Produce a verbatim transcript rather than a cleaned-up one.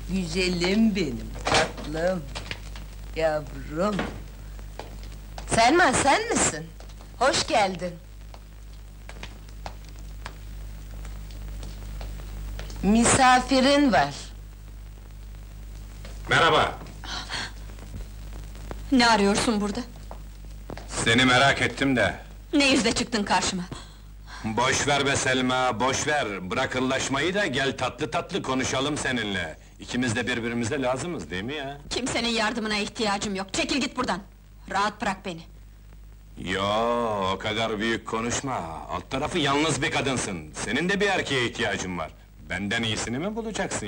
Güzelim benim, tatlım, yavrum. Selma, sen misin? Hoş geldin. Misafirin var. Merhaba, Ne arıyorsun burada? seni merak ettim de. Ne yüzle çıktın karşıma? Boş ver be Selma, boş ver. Bırak hırlaşmayı da gel tatlı tatlı konuşalım seninle. İkimiz de birbirimize lazımız değil mi ya? Kimsenin yardımına ihtiyacım yok, çekil git buradan! Rahat bırak beni! Yo, o kadar büyük konuşma. Alt tarafı yalnız bir kadınsın. Senin de bir erkeğe ihtiyacın var. Benden iyisini mi bulacaksın?